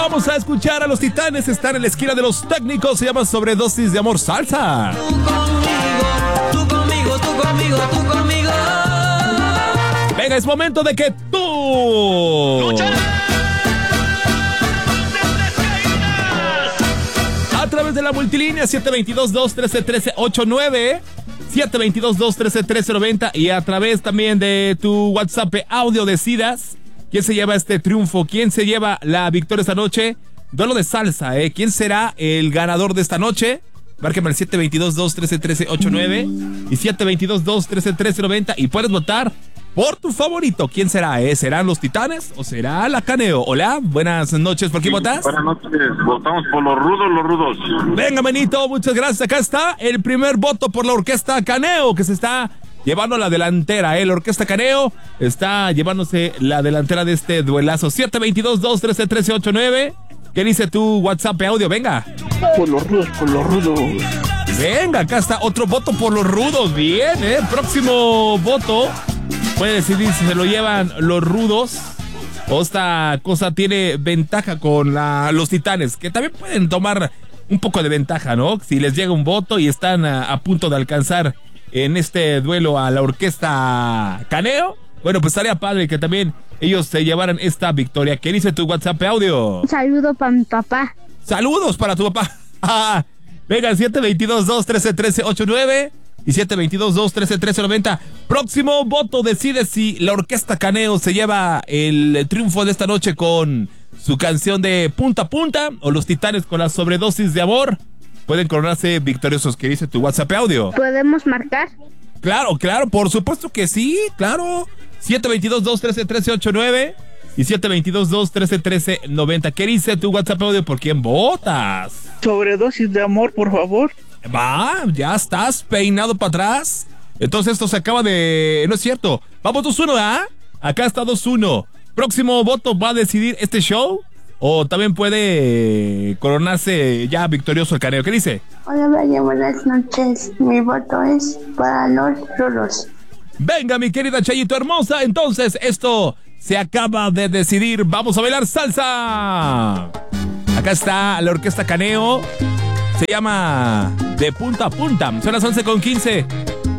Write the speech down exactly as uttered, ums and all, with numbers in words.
Vamos a escuchar a los Titanes. Están en la esquina de los técnicos. Se llama Sobredosis de Amor, Salsa. Tú conmigo, tú conmigo, tú conmigo, tú conmigo. Venga, es momento de que tú... A través de la multilínea siete dos dos, dos uno tres, uno tres ocho nueve, siete dos dos, dos uno tres, uno tres nueve cero, y a través también de tu WhatsApp audio decidas quién se lleva este triunfo, quién se lleva la victoria esta noche. Duelo de salsa, ¿eh? ¿Quién será el ganador de esta noche? Márqueme al siete dos dos, dos uno tres, uno tres ocho nueve y siete dos dos, dos uno tres, uno tres nueve cero y puedes votar por tu favorito. ¿Quién será? ¿Eh? ¿Serán los Titanes o será la Caneo? Hola, buenas noches. ¿Por quién sí, votas? Buenas noches. Votamos por los rudos, los rudos. Venga, manito, muchas gracias. Acá está el primer voto por la Orquesta Caneo, que se está llevando la delantera. ¿eh? La Orquesta Caneo está llevándose la delantera de este duelazo. siete dos dos, dos uno tres, uno tres ocho nueve. ¿Qué dice tu WhatsApp audio? Venga. Por los rudos, por los rudos. Venga, acá está otro voto por los rudos. Bien, ¿eh? Próximo voto. Puede decidir si se lo llevan los rudos o esta cosa tiene ventaja con la, los Titanes, que también pueden tomar un poco de ventaja, ¿no? Si les llega un voto y están a, a punto de alcanzar en este duelo a la Orquesta Caneo, bueno, pues estaría padre que también ellos se llevaran esta victoria. ¿Qué dice tu WhatsApp audio? Un saludo para mi papá. Saludos para tu papá. Venga, siete dos dos, dos uno tres, uno tres ocho nueve y siete dos dos, dos uno tres, uno tres nueve cero. Próximo voto decide si la Orquesta Caneo se lleva el triunfo de esta noche con su canción de Punta a Punta o los Titanes con la Sobredosis de Amor. Pueden coronarse victoriosos. ¿Qué dice tu WhatsApp audio? ¿Podemos marcar? Claro, claro, por supuesto que sí, claro. siete dos dos, dos uno tres, uno tres ocho nueve y siete dos dos, dos uno tres, uno tres nueve cero. ¿Qué dice tu WhatsApp audio? ¿Por quién votas? Sobredosis de Amor, por favor. Va, ya estás peinado para atrás. Entonces esto se acaba de... No es cierto. Vamos dos uno, ¿ah? Acá está dos uno. Próximo voto va a decidir este show. O también puede coronarse ya victorioso el Caneo. ¿Qué dice? Hola, vaya, buenas noches. Mi voto es para los rudos. Venga, mi querida Chayito hermosa. Entonces esto se acaba de decidir. Vamos a bailar salsa. Acá está la Orquesta Caneo. Se llama De Punta a Punta. Son las once con quince.